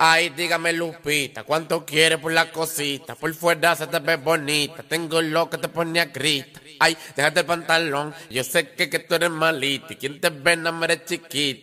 Ay, dígame Lupita, ¿cuánto quieres por la cosita? Por fuera se te ve bonita, tengo lo que te pone a gritar. Ay, déjate el pantalón, yo sé que tú eres malita y quien te ve no me eres chiquita.